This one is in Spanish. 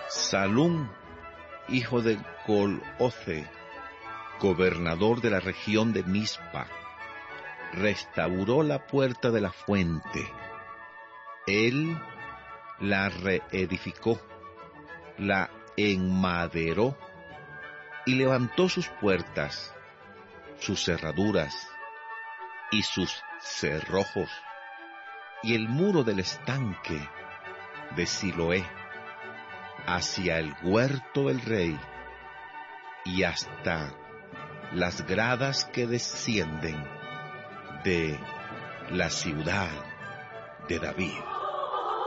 Salum, hijo de Col-Hoce, gobernador de la región de Mizpa, restauró la puerta de la fuente. Él la reedificó, la enmaderó y levantó sus puertas, sus cerraduras y sus cerrojos, y el muro del estanque de Siloé hacia el huerto del rey y hasta las gradas que descienden de la ciudad de David.